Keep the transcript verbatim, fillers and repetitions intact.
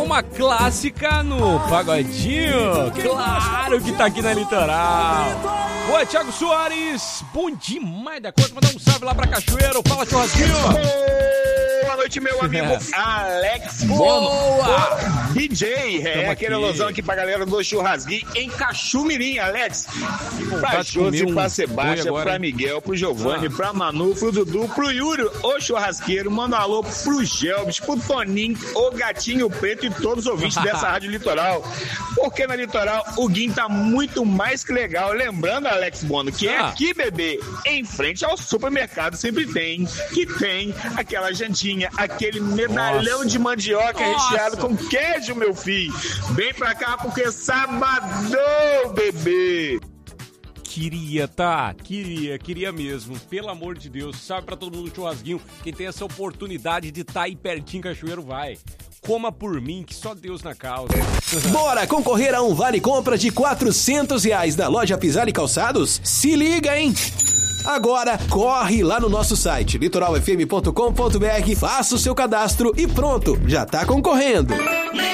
uma clássica no Pagodinho. Claro que tá aqui na Litoral. Oi, Thiago Soares. Bom demais da conta. Mandar um salve lá pra Cachoeiro. Fala, churrasquinho. Boa noite, meu amigo Alex Boa! D J, é aquele alusão aqui pra galera do Churrasguinho em Cachumirim, Alex. Pra Josi, um pra Sebastião, pra Miguel, pro Giovanni, ah. pra Manu, pro Dudu, pro Yuri, o churrasqueiro. Manda um alô pro Gelbis, pro Toninho, o Gatinho Preto e todos os ouvintes dessa Rádio Litoral. Porque na Litoral o Guim tá muito mais que legal. Lembrando, Alex Bono, que ah. aqui, bebê, em frente ao supermercado sempre tem, que tem aquela jantinha, aquele medalhão Nossa. de mandioca Nossa. recheado com queijo, meu filho. Vem pra cá porque sabadão, bebê. Queria, tá? Queria, queria mesmo. Pelo amor de Deus, sabe pra todo mundo do churrasquinho, quem tem essa oportunidade de estar tá aí pertinho, Cachoeiro, vai. Coma por mim, que só Deus na causa. Bora concorrer a um vale-compra de quatrocentos reais da loja Pisar e Calçados? Se liga, hein? Agora, corre lá no nosso site, litoral f m ponto com ponto b r, faça o seu cadastro e pronto, já tá concorrendo.